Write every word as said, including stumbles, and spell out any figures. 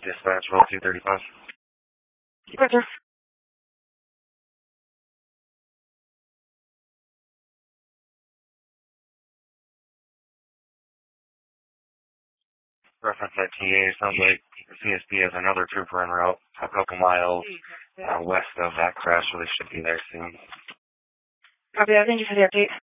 Dispatch, roll two thirty-five. Roger. Reference at T A, sounds like C S P has another trooper en route a couple miles uh, west of that crash, so they should be there soon. Copy that. Thank you for the update.